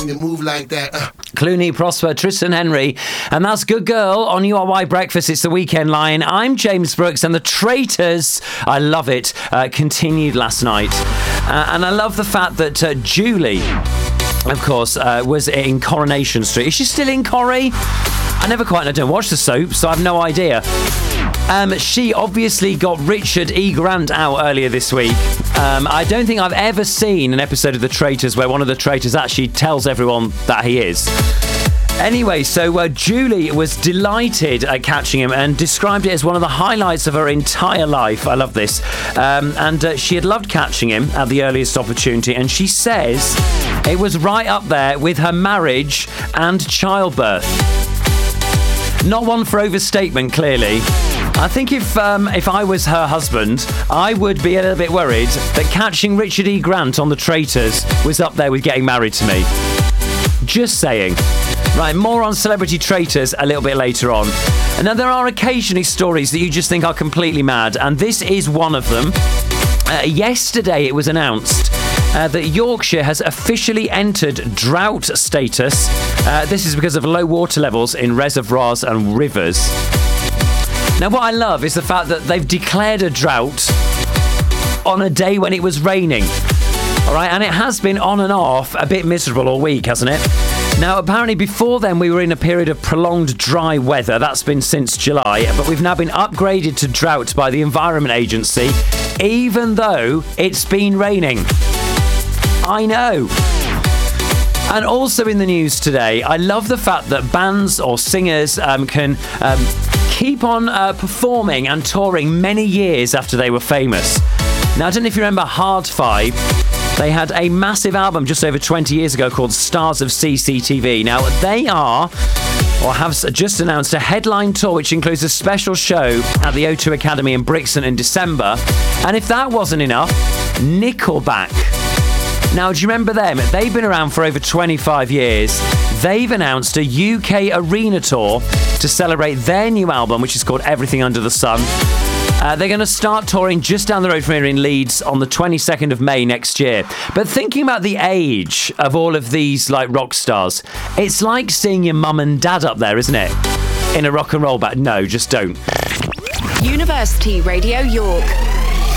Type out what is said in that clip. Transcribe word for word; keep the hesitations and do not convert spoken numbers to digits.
when you move like that. Uh. Clooney, Prosper, Tristan Henry, and that's Good Girl on U R Y Breakfast. It's the Weekend Line. I'm James Brooks, and the Traitors, I love it, uh, continued last night. Uh, and I love the fact that uh, Julie, of course, uh, was in Coronation Street. Is she still in Corrie? I never quite, I don't watch the soap, so I have no idea. Um, she obviously got Richard E. Grant out earlier this week. Um, I don't think I've ever seen an episode of The Traitors where one of the traitors actually tells everyone that he is. Anyway, so uh, Julie was delighted at catching him and described it as one of the highlights of her entire life. I love this. Um, and uh, she had loved catching him at the earliest opportunity. And she says it was right up there with her marriage and childbirth. Not one for overstatement, clearly. I think if um, if I was her husband, I would be a little bit worried that catching Richard E. Grant on The Traitors was up there with getting married to me. Just saying. Right, more on celebrity traitors a little bit later on. And now there are occasionally stories that you just think are completely mad, and this is one of them. Uh, yesterday it was announced Uh, that Yorkshire has officially entered drought status. Uh, this is because of low water levels in reservoirs and rivers. Now, what I love is the fact that they've declared a drought on a day when it was raining. All right, and it has been on and off a bit miserable all week, hasn't it? Now, apparently before then we were in a period of prolonged dry weather. That's been since July, but we've now been upgraded to drought by the Environment Agency, even though it's been raining. I know. And also in the news today, I love the fact that bands or singers um, can um, keep on uh, performing and touring many years after they were famous. Now, I don't know if you remember Hard Five. They had a massive album just over twenty years ago called Stars of C C T V. Now, they are, or have just announced a headline tour which includes a special show at the O two Academy in Brixton in December. And if that wasn't enough, Nickelback. Now, do you remember them? They've been around for over twenty-five years. They've announced a U K arena tour to celebrate their new album, which is called Everything Under the Sun. Uh, they're going to start touring just down the road from here in Leeds on the twenty-second of May next year. But thinking about the age of all of these like rock stars, it's like seeing your mum and dad up there, isn't it? In a rock and roll band. No, just don't. University Radio York.